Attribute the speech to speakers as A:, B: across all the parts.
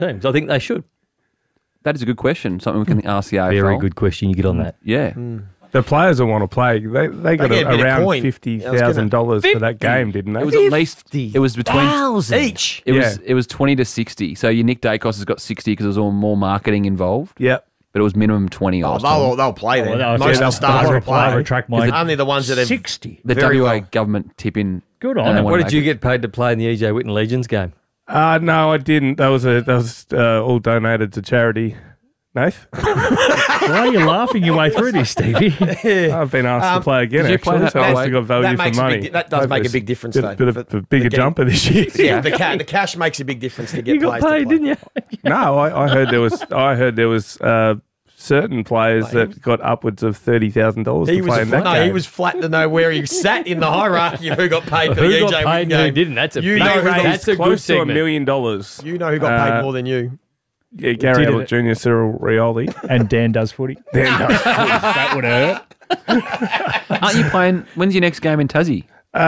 A: teams. I think they should.
B: That is a good question. Something we can ask the AFL.
A: Very good question. You get on that.
B: Yeah.
C: The players that want to play, they got
D: get a bit of
C: around
D: coin.
C: $50,000 for that game, didn't they?
B: It was at least. It was between
D: Each.
B: It was 20 to 60. So your Nick Dacos has got 60 because there's all more marketing involved.
C: Yep.
B: But it was minimum 20.
D: Oh, they'll play then.
A: Oh,
D: Most of the stars will play.
A: Retract my
D: Only the ones that have
A: 60.
B: The
D: Very
B: WA
D: well.
B: government tip in.
A: Good
B: and
A: on
B: they
A: it.
B: wanna
A: What did
B: make
A: you
B: it.
A: get paid to play in the EJ Whitten Legions game?
C: No, I didn't. That was all donated to charity. Nath?
A: Why are you laughing your way through this, Stevie?
C: I've been asked to play again,
B: did you play
C: actually,
B: that
C: so I
B: way?
C: must have got value
D: That
C: for
D: makes a
C: money.
D: big- that does make a big difference, though.
C: Bit of a bigger
D: getting-
C: jumper this year.
D: Yeah, the cash makes a big difference to get
A: You got
D: players to
A: paid,
D: play.
A: didn't you?
C: No, I heard there was certain players that got upwards of $30,000 to play in that game.
D: He was flat to know where he sat in the hierarchy of who got paid for
A: Who
D: the
A: got
D: EJ
A: paid
D: Whitten
A: and who
D: game.
A: didn't? That's a
D: You
A: big
D: know who
A: raise.
D: got-
A: That's a good
C: close to $1
A: segment.
C: million.
D: You know who got paid more than you.
C: Yeah, Gary Ablett Jr., Cyril Rioli.
E: And Dan does footy.
C: That would hurt.
B: Aren't you playing? When's your next game in Tassie?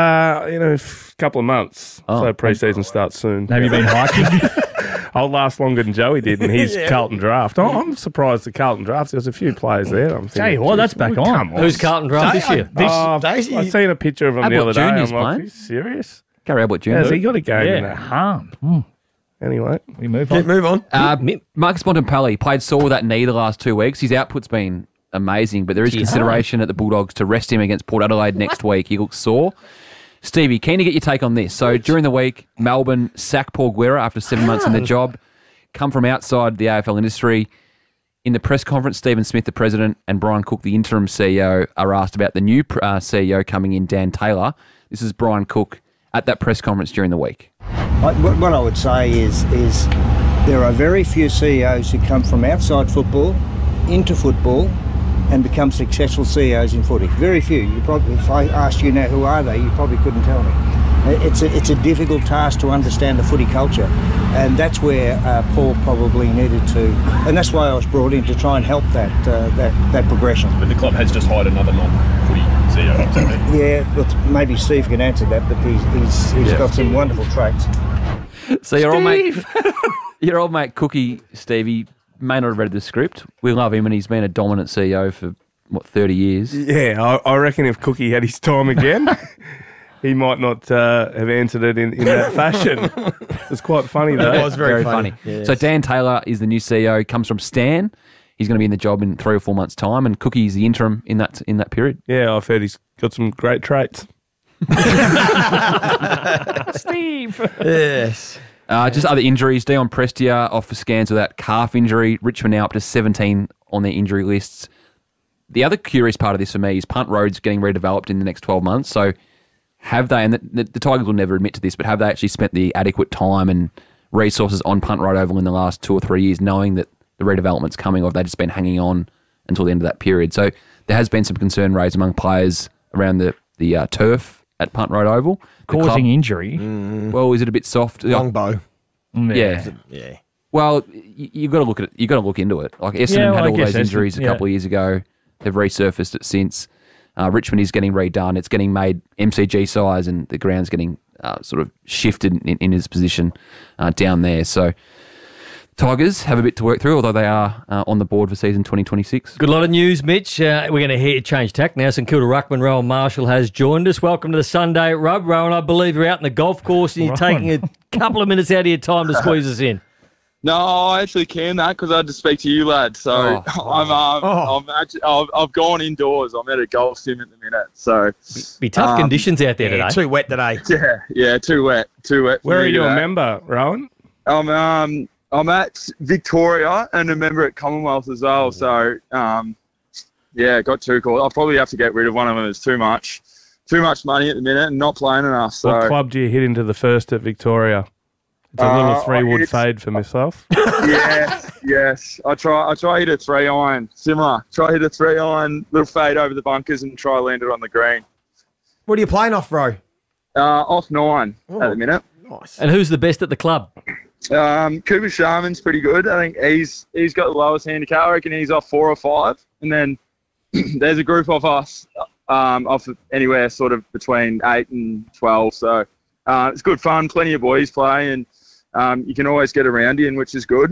C: A couple of months.
B: Oh.
C: So pre-season starts soon.
E: Have you been hiking?
C: I'll last longer than Joey did, and he's Carlton draft. I'm surprised the Carlton draft. There's a few players there. I'm
E: Tell you
C: thinking,
E: what, that's back on.
C: come on.
A: Who's Carlton draft this year?
D: Daisy-
C: I've seen a picture of him the
B: Ablett
C: other day.
B: Jr.'s
C: I'm like,
B: playing.
C: are you serious?
B: Gary Ablett Jr.
C: Has he got a game in
E: Yeah,
C: that?
E: harm.
C: Anyway.
E: We move
D: Yeah,
E: on.
D: move on.
B: Marcus Bontempelli played sore with that knee the last 2 weeks. His output's been amazing, but there is consideration at the Bulldogs to rest him against Port Adelaide next week. He looks sore. Stevie, keen to get your take on this. So during the week, Melbourne sack Paul Guerra after 7 months in the job, come from outside the AFL industry. In the press conference, Stephen Smith, the president, and Brian Cook, the interim CEO, are asked about the new CEO coming in, Dan Taylor. This is Brian Cook at that press conference during the week.
F: What I would say is there are very few CEOs who come from outside football into football and become successful CEOs in footy. Very few. You probably, if I asked you now who are they, you probably couldn't tell me. It's a difficult task to understand the footy culture, and that's where Paul probably needed to, and that's why I was brought in to try and help that progression.
G: But the club has just hired another non-footy CEO. Is that right?
F: Yeah, look, maybe Steve can answer that, but he's got some wonderful traits.
B: So your old mate Cookie, Stevie, may not have read the script. We love him and he's been a dominant CEO for, 30 years?
C: Yeah, I reckon if Cookie had his time again, he might not have answered it in that fashion. It's quite funny, though.
D: It was very funny.
B: Yes. So Dan Taylor is the new CEO, comes from Stan. He's going to be in the job in 3 or 4 months' time, and Cookie is the interim in that period.
C: Yeah, I've heard he's got some great traits.
E: Steve.
D: Yes.
B: Just other injuries. Dion Prestia off for scans with that calf injury. Richmond now up to 17 on their injury lists. The other curious part of this for me is Punt Road's getting redeveloped in the next 12 months. So have they, and the Tigers will never admit to this, but have they actually spent the adequate time and resources on Punt Road Oval in the last 2 or 3 years, knowing that the redevelopment's coming, or have they just been hanging on until the end of that period? So there has been some concern raised among players around the turf at Punt Road Oval.
E: Causing injury.
B: Well, is it a bit soft?
D: Longbow.
B: Yeah.
D: Yeah.
B: Well, you've got to look at it. You've got to look into it. Like Essendon had
E: I
B: all
E: guess
B: those injuries a couple of years ago. They've resurfaced it since. Richmond is getting redone. It's getting made MCG size, and the ground's getting sort of shifted in his position down there. So Tigers have a bit to work through, although they are on the board for season 2026.
A: Good lot of news, Mitch. We're going to hear change tack now. St Kilda ruckman Rowan Marshall has joined us. Welcome to the Sunday Rub. Rowan, I believe you're out in the golf course and you're taking a couple of minutes out of your time to squeeze us in.
H: No, I actually can that because I had to speak to you, lad. So I've gone indoors. I'm at a golf sim at the minute. So
A: be tough conditions out there today.
D: Too wet today.
H: Yeah, too wet.
C: Where are you a member, Rowan?
H: I'm at Victoria and a member at Commonwealth as well. So got 2 calls. I'll probably have to get rid of one of them. It's too much money at the minute and not playing enough. So
C: What club do you hit into the first at Victoria? It's a little 3-wood fade for myself.
H: Yes. I try hit a 3-iron, similar. Try hit a 3-iron, little fade over the bunkers and try land it on the green.
D: What are you playing off, bro?
H: Off 9 at the minute.
D: Nice.
A: And who's the best at the club?
H: Cooper Sharman's pretty good. I think he's got the lowest handicap. I reckon he's off 4 or 5. And then there's a group of us off anywhere sort of between 8 and 12. So it's good fun. Plenty of boys play. And you can always get around in, which is good.